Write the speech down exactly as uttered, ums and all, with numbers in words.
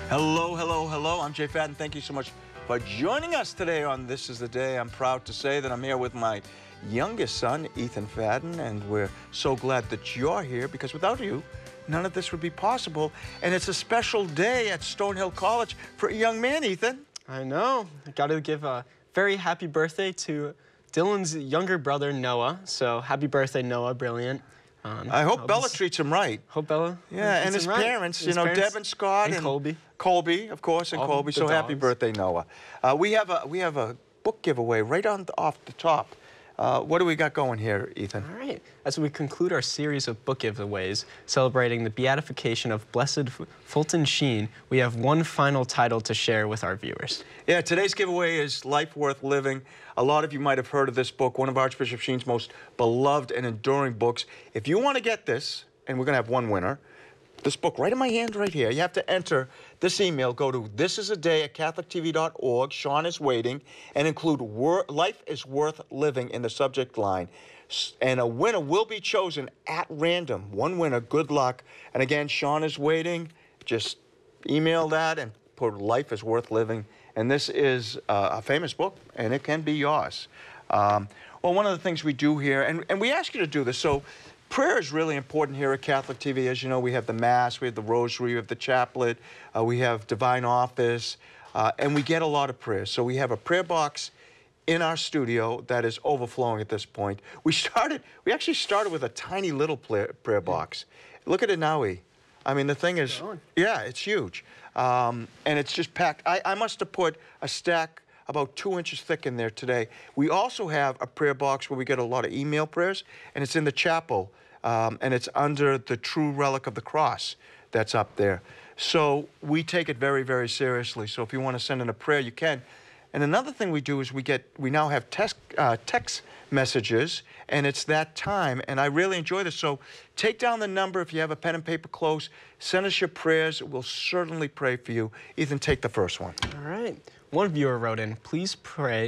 Hello, hello, hello. I'm Jay Fadden. Thank you so much for joining us today on This Is the Day. I'm proud to say that I'm here with my youngest son, Ethan Fadden, and we're so glad that you're here because without you, none of this would be possible. And it's a special day at Stonehill College for a young man, Ethan. I know. I got to give a very happy birthday to Dylan's younger brother, Noah. So happy birthday, Noah. Brilliant. Um, I hope I'll Bella just- treats him right. Hope Bella. Yeah, and his him right. parents, you His know, parents Deb and Scott and, and Colby. Colby, of course, and All Colby. the So happy dogs. birthday, Noah. Uh, we have a we have a book giveaway right on the, off the top. Uh, what do we got going here, Ethan? All right. As we conclude our series of book giveaways celebrating the beatification of Blessed F Fulton Sheen, we have one final title to share with our viewers. Yeah, today's giveaway is Life Worth Living. A lot of you might have heard of this book, one of Archbishop Sheen's most beloved and enduring books. If you want to get this, and we're going to have one winner, this book right in my hand right here, you have to enter this email. Go to thisisaday at catholic t v dot org, Sean is waiting, and include wor Life is Worth Living in the subject line. And a winner will be chosen at random. One winner, good luck. And again, Sean is waiting. Just email that and put Life is Worth Living. And this is uh, a famous book, and it can be yours. Um, well, one of the things we do here, and, and we ask you to do this, so prayer is really important here at Catholic T V. As you know, we have the Mass, we have the Rosary, we have the Chaplet, uh, we have Divine Office, uh, and we get a lot of prayers. So we have a prayer box in our studio that is overflowing at this point. We started, we actually started with a tiny little prayer, prayer box. Look at it now, E. I mean, the thing is, yeah, it's huge. Um, and it's just packed. I, I must have put a stack about two inches thick in there today. We also have a prayer box where we get a lot of email prayers, and it's in the chapel, um, and it's under the true relic of the cross that's up there. So we take it very, very seriously. So if you want to send in a prayer, you can. And another thing we do is we get, we now have text, uh, text messages, and it's that time, and I really enjoy this. So take down the number if you have a pen and paper close. Send us your prayers. We'll certainly pray for you. Ethan, take the first one. All right. One viewer wrote in, please pray